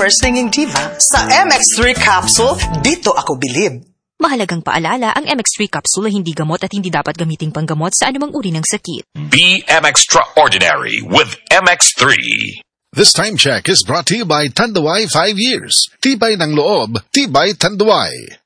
super singing diva. Sa MX3 capsule, dito ako bilib. Mahalagang paalala, ang MX3 capsule ay hindi gamot at hindi dapat gamiting panggamot sa anumang uri ng sakit. Be extraordinary with MX3. This time check is brought to you by Tanduay 5 Years. Tibay ng loob, tibay Tanduay.